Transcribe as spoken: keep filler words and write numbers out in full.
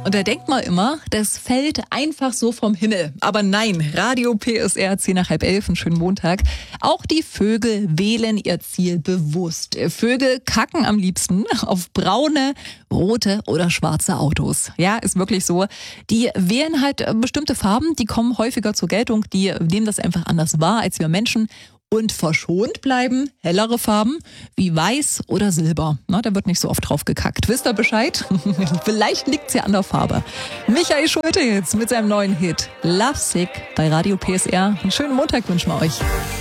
Und da denkt man immer, das fällt einfach so vom Himmel. Aber nein, Radio P S R, zehn nach halb elf, einen schönen Montag. Auch die Vögel wählen ihr Ziel bewusst. Vögel kacken am liebsten auf braune, rote oder schwarze Autos. Ja, ist wirklich so. Die wählen halt bestimmte Farben, die kommen häufiger zur Geltung. Die nehmen das einfach anders wahr als wir Menschen. Und verschont bleiben hellere Farben wie Weiß oder Silber. Na, da wird nicht so oft drauf gekackt. Wisst ihr Bescheid? Vielleicht liegt's ja an der Farbe. Michael Schulte jetzt mit seinem neuen Hit Love Sick bei Radio P S R. Einen schönen Montag wünschen wir euch.